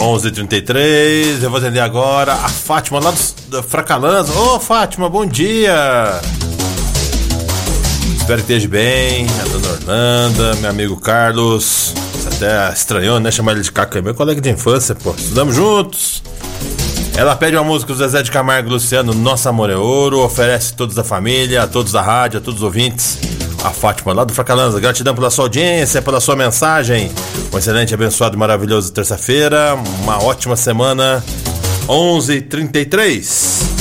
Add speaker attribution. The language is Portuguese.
Speaker 1: 11h33, eu vou atender agora a Fátima lá do Fracalanza. Ô Fátima, bom dia! Espero que esteja bem, a dona Orlando, meu amigo Carlos. Você até estranhou, né? Chamar ele de Caco, é meu colega de infância, pô. Estudamos juntos. Ela pede uma música do Zezé de Camargo e Luciano, Nosso Amor é Ouro. Oferece a todos da família, a todos da rádio, a todos os ouvintes. A Fátima lá do Fracalanza, gratidão pela sua audiência, pela sua mensagem. Um excelente, abençoado e maravilhoso terça-feira. Uma ótima semana. 11h33.